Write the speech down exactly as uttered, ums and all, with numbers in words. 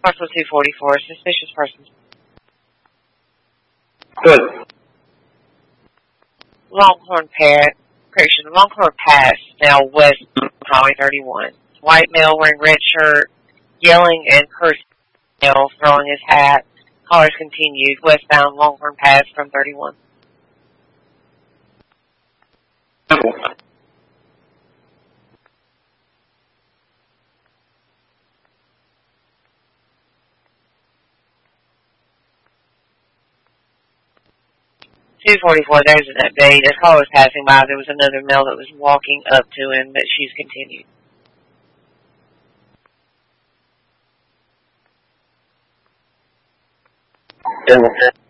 Parcel two forty-four, suspicious person. Good. Longhorn Pass, correction, Longhorn Pass, now west of Highway thirty-one. White male wearing red shirt, yelling and cursing, male throwing his hat. Callers continued, westbound Longhorn Pass from thirty-one. two forty-four, there's an update. As caller was passing by, there was another male that was walking up to him, but she's continued. Yeah.